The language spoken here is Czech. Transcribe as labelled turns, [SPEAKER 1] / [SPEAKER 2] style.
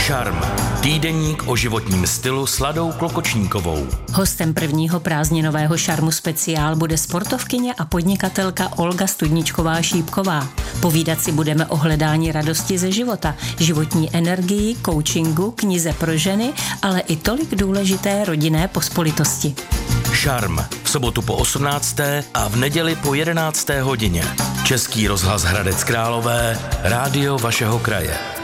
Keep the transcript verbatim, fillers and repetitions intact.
[SPEAKER 1] Šarm. Týdeník o životním stylu s Ladou Klokočníkovou.
[SPEAKER 2] Hostem prvního prázdninového Šarmu speciál bude sportovkyně a podnikatelka Olga Studničková-Šípková. Povídat si budeme o hledání radosti ze života, životní energii, coachingu, knize pro ženy, ale i tolik důležité rodinné pospolitosti.
[SPEAKER 1] Šarm. V sobotu po osmnácté a v neděli po jedenácté hodině. Český rozhlas Hradec Králové, rádio vašeho kraje.